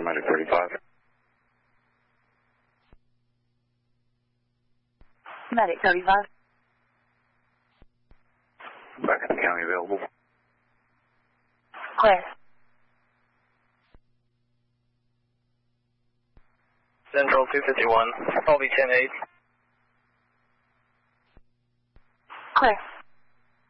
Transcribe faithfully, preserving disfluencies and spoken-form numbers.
Central Medic thirty-five. Medic thirty-five. Back in the county available. Clear. Central two fifty-one, I'll be ten eight. Clear.